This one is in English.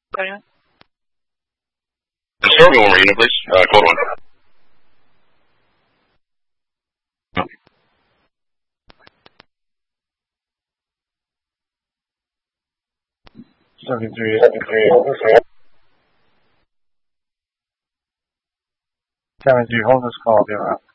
Sorry. Start one more unit, please. Code 1. Seventy-three, hold this call, be around.